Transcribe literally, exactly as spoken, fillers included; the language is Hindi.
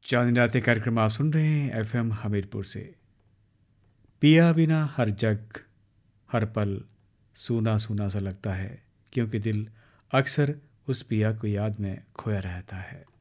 चांदनी रातें कार्यक्रम आप सुन रहे हैं एफएम हमीरपुर से। पिया बिना हर जग हर पल सूना सूना सा लगता है, क्योंकि दिल अक्सर उस पिया को याद में खोया रहता है।